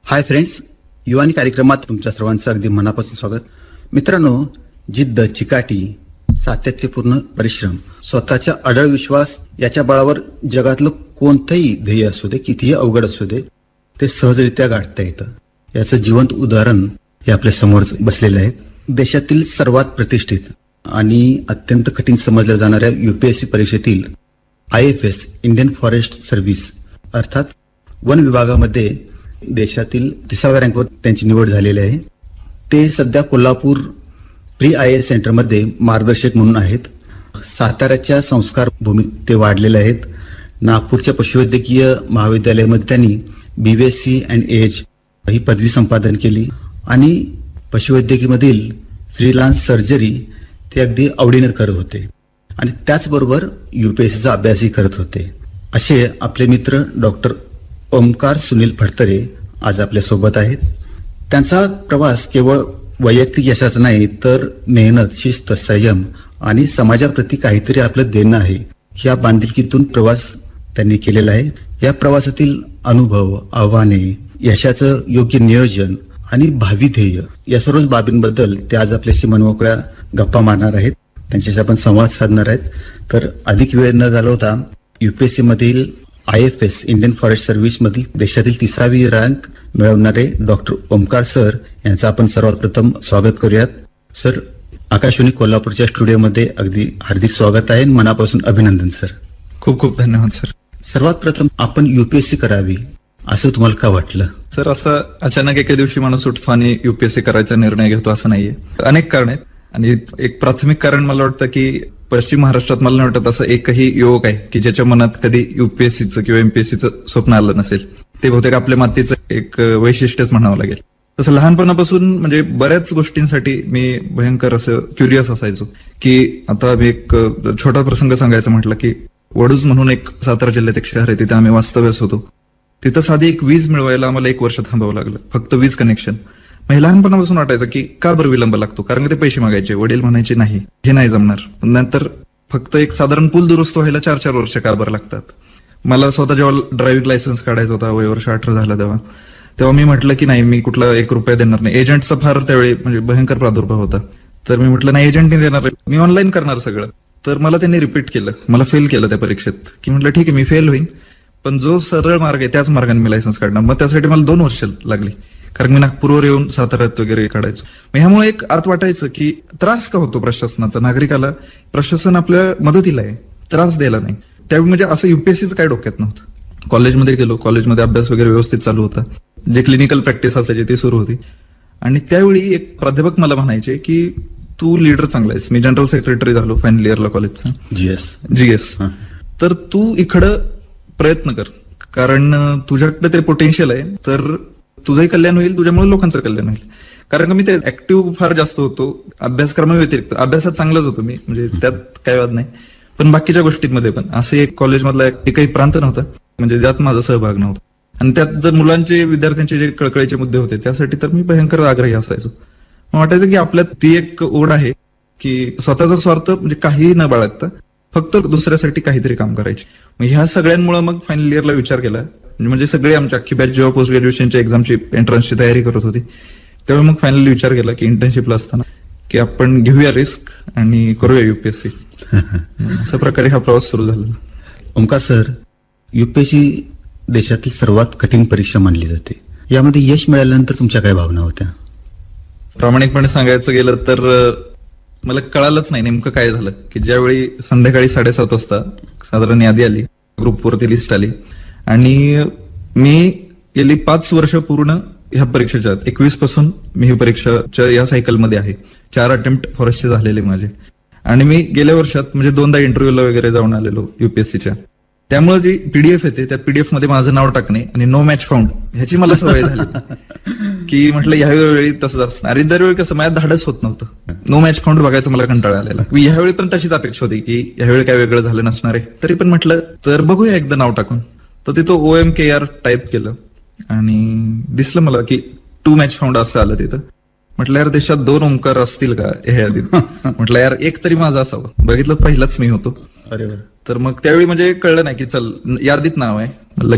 Hi friends, युवानी कार्यक्रमात तुमच्या सर्वांचं अगदी मनापासून स्वागत. मित्रांनो, जिद्द, चिकाटी, सातत्यपूर्ण परिश्रम, स्वतःचा अढळ विश्वास याच्या बळावर जगातलं कोणतंही ध्येय असू दे, कितीही अवघड असू दे, ते सहजरित्या गाठता येतं. याचं जिवंत उदाहरण हे आपल्या समोर बसलेलं आहे. देशातील सर्वात प्रतिष्ठित आणि अत्यंत कठीण समजल्या जाणाऱ्या यूपीएससी परीक्षेतील IFS इंडियन फॉरेस्ट सर्व्हिस अर्थात वन विभागामध्ये देशातील 30व्या रँकवर त्यांची निवड झालेली आहे. ते सध्या कोल्हापूर प्री IAS सेंटरमध्ये मार्गदर्शक म्हणून आहेत. साताऱ्याच्या संस्कार भूमीत ते वाढलेले आहेत. नागपूरच्या पशुवैद्यकीय महाविद्यालयामध्ये त्यांनी BSc and AH ही पदवी संपादन केली आणि पशुवैद्यकीमधील फ्रीलान्स सर्जरी ते अगदी आवडीने करत होते आणि त्याचबरोबर UPSCचा अभ्यासही करत होते. असे आपले मित्र डॉक्टर ओमकार सुनील फडतरे आज आपल्या सोबत आहेत. त्यांचा प्रवास केवळ वैयक्तिक यशाचा नाही, तर मेहनत, शिस्त, संयम आणि समाजाप्रती काहीतरी आपलं देणं आहे या बांधिलकीतून प्रवास त्यांनी केलेला आहे. या प्रवासातील अनुभव, आव्हाने, यशाचं योग्य नियोजन आणि भावी ध्येय या सर्व बाबींबद्दल ते आज आपल्याशी मनमोकळ्या गप्पा मारणार आहेत. त्यांच्याशी आपण संवाद साधणार आहेत. तर अधिक वेळ न घालवता UPSC मधील IFS इंडियन फॉरेस्ट सर्व्हिस मधील देशातील 30वी रँक मिळवणारे डॉक्टर ओमकार सर यांचं आपण सर्वात प्रथम स्वागत करूयात. सर, आकाशवाणी कोल्हापूरच्या स्टुडिओमध्ये अगदी हार्दिक स्वागत आहे. मनापासून अभिनंदन सर. खूप खूप धन्यवाद सर. सर्वात प्रथम आपण UPSC करावी असं तुम्हाला का वाटलं? सर, असं अचानक एके दिवशी माणूस उठतो आणि UPSC करायचा निर्णय घेतो असं नाहीये. अनेक कारण आहेत आणि एक प्राथमिक कारण मला वाटतं की पश्चिम महाराष्ट्रात मला नाही वाटत असं एकही युवक आहे की ज्याच्या मनात कधी UPSCचं किंवा MPSCचं स्वप्न आलं नसेल. ते बहुतेक आपल्या मातीचं एक वैशिष्ट्यच म्हणावं लागेल. तसं लहानपणापासून म्हणजे बऱ्याच गोष्टींसाठी मी भयंकर असं क्युरियस असायचो की आता मी एक छोटा प्रसंग सांगायचा म्हटलं की वडूज म्हणून एक सातारा जिल्ह्यात एक शहर आहे, तिथे आम्ही वास्तव्यास होतो. तिथं साधी एक वीज मिळवायला आम्हाला 1 वर्ष थांबावं लागलं, फक्त वीज कनेक्शन. मग लहानपणापासून वाटायचं की का बरं विलंब लागतो, कारण ते पैसे मागायचे. वडील म्हणायचे नाही, हे नाही जमणार. नंतर फक्त एक साधारण पूल दुरुस्त व्हायला 4-4 वर्ष का बरं लागतात. मला स्वतः जेव्हा ड्रायव्हिंग लायसन्स काढायचा होता, वय वर्ष 18 झालं तेव्हा मी म्हटलं की नाही, मी कुठला 1 रुपया देणार नाही. एजंटचा फार त्यावेळी म्हणजे भयंकर प्रादुर्भाव होता. तर मी म्हटलं नाही, एजंट नाही देणार, मी ऑनलाईन करणार सगळं. तर मला त्यांनी रिपीट केलं, मला फेल केलं त्या परीक्षेत. की म्हटलं ठीक आहे, मी फेल होईन, पण जो सरळ मार्ग आहे त्याच मार्गाने मी लायसन्स काढणार. मग त्यासाठी मला 2 वर्ष लागली, कारण मी नागपूरवर येऊन साताऱ्यात वगैरे काढायचो. मग ह्यामुळे एक आत वाटायचं की त्रास का होतो प्रशासनाचा, नागरिकाला. प्रशासन आपल्या मदतीला आहे, त्रास द्यायला नाही. त्यावेळी म्हणजे असं UPSCचं काय डोक्यात नव्हतं. कॉलेजमध्ये गेलो, कॉलेजमध्ये अभ्यास वगैरे व्यवस्थित चालू होता. जे क्लिनिकल प्रॅक्टिस असायची ती सुरू होती. आणि त्यावेळी एक प्राध्यापक मला म्हणायचे की तू लीडर चांगला आहेस. मी जनरल सेक्रेटरी झालो फायनल इयरला कॉलेजचा, GS. तर तू इकडं प्रयत्न कर, कारण तुझ्याकडे ते पोटेन्शियल आहे, तर तुझंही कल्याण होईल, तुझ्यामुळे लोकांचं कल्याण होईल. कारण मी ते ऍक्टिव्ह फार जास्त होतो अभ्यासक्रमाव्यतिरिक्त. अभ्यासात चांगलाच होतो मी, म्हणजे त्यात काय वाद नाही, पण बाकीच्या गोष्टींमध्ये पण. असे एक कॉलेजमधला एकही प्रांत नव्हता म्हणजे ज्यात माझा सहभाग नव्हता. आणि त्यात जर मुलांचे, विद्यार्थ्यांचे जे कळकळीचे मुद्दे होते त्यासाठी तर मी भयंकर आग्रही असायचो. मग वाटायचं की आपल्यात ती एक ओढ आहे की स्वतःचा स्वार्थ म्हणजे काहीही न बाळगता फक्त दुसऱ्यासाठी काहीतरी काम करायचे. मग ह्या सगळ्यांमुळे मग फायनल इयरला विचार केला. म्हणजे सगळे आमच्या अख्खी बॅच जेव्हा पोस्ट ग्रॅज्युएशनच्या एक्झामची एंट्रन्सची तयारी करत होती, तेव्हा मग फायनली विचार केला की इंटर्नशिपला असताना की आपण घेऊया रिस्क आणि करूया UPSC. अशा प्रकारे हा प्रवास सुरू झाला. ओमकार सर, UPSC देशातील सर्वात कठीण परीक्षा मानली जाते. यामध्ये यश मिळाल्यानंतर तुमच्या काय भावना होत्या? प्रामाणिकपणे सांगायचं गेलं तर मला कळालंच नाही नेमकं काय झालं की ज्यावेळी संध्याकाळी 7:30 वाजता साधारण यादी आली, ग्रुपवरती लिस्ट आली आणि मी गेली 5 वर्ष पूर्ण ह्या परीक्षेच्या 21 पासून मी ही परीक्षाच्या या सायकलमध्ये आहे. 4 अटेम्प्ट फॉरेस्टचे झालेले माझे. आणि मी गेल्या वर्षात म्हणजे 2दा इंटरव्ह्यूला वगैरे जाऊन आलेलो UPSCच्या. त्यामुळे जी PDF येते त्या PDF मध्ये माझं नाव टाकणे आणि नो मॅच फाउंड ह्याची मला सवय झाली की म्हटलं ह्यावेळी तसंच असणार. आणि दरवेळी कसं माझ्या धाडच होत नव्हतं, नो मॅच फाउंड बघायचं मला कंटाळा आलेला. ह्यावेळी पण तशीच अपेक्षा होती की ह्यावेळी काय वेगळं झालं नसणार आहे. तरी पण म्हटलं तर बघूया एकदा नाव टाकून. तर तिथं OMKR टाईप केलं आणि दिसलं मला की 2 मॅच फाउंड असं आलं तिथं. म्हटलं यार देशात 2 ओंकार असतील का हे आधीत. म्हटलं यार एक तरी माझं असावं. बघितलं पहिलाच मी होतो. अरे, तर मग त्यावेळी म्हणजे कळलं नाही की चल यादीत नाव आहे.